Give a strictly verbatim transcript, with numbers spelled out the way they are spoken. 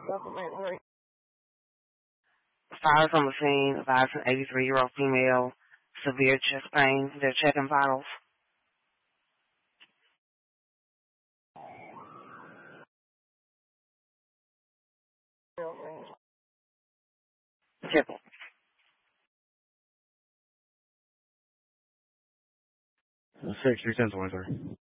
Fires on the scene, advised an eighty-three-year-old female, severe chest pain. They're checking vitals. Tipple. Six, three, ten, twenty-three.